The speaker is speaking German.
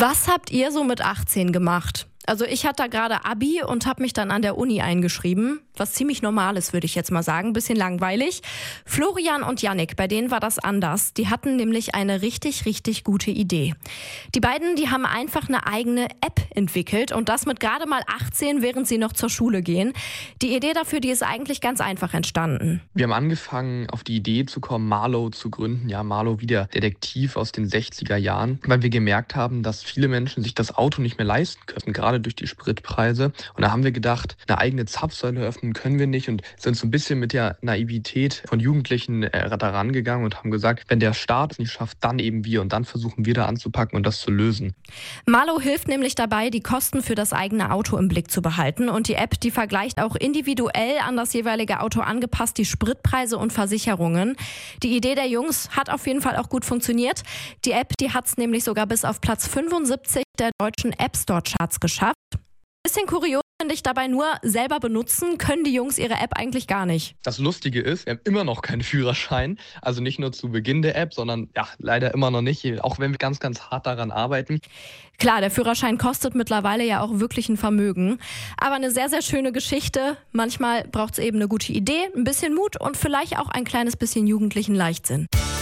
Was habt ihr so mit 18 gemacht? Also ich hatte da gerade Abi und habe mich dann an der Uni eingeschrieben, was ziemlich normal ist, würde ich jetzt mal sagen, bisschen langweilig. Florian und Yannick, bei denen war das anders. Die hatten nämlich eine richtig, richtig gute Idee. Die beiden, die haben einfach eine eigene App entwickelt und das mit gerade mal 18, während sie noch zur Schule gehen. Die Idee dafür, die ist eigentlich ganz einfach entstanden. Wir haben angefangen, auf die Idee zu kommen, Marlow zu gründen. Ja, Marlow wie der Detektiv aus den 60er Jahren, weil wir gemerkt haben, dass viele Menschen sich das Auto nicht mehr leisten können, gerade durch die Spritpreise. Und da haben wir gedacht, eine eigene Zapfsäule öffnen können wir nicht und sind so ein bisschen mit der Naivität von Jugendlichen daran gegangen und haben gesagt, wenn der Staat es nicht schafft, dann eben wir. Und dann versuchen wir da anzupacken und das zu lösen. Marlow hilft nämlich dabei, die Kosten für das eigene Auto im Blick zu behalten. Und die App, die vergleicht auch individuell an das jeweilige Auto angepasst die Spritpreise und Versicherungen. Die Idee der Jungs hat auf jeden Fall auch gut funktioniert. Die App, die hat es nämlich sogar bis auf Platz 75 der deutschen App Store Charts geschafft. Bisschen kurios finde ich dabei nur, selber benutzen können die Jungs ihre App eigentlich gar nicht. Das Lustige ist, wir haben immer noch keinen Führerschein. Also nicht nur zu Beginn der App, sondern ja, leider immer noch nicht, auch wenn wir ganz, ganz hart daran arbeiten. Klar, der Führerschein kostet mittlerweile ja auch wirklich ein Vermögen. Aber eine sehr, sehr schöne Geschichte. Manchmal braucht es eben eine gute Idee, ein bisschen Mut und vielleicht auch ein kleines bisschen jugendlichen Leichtsinn.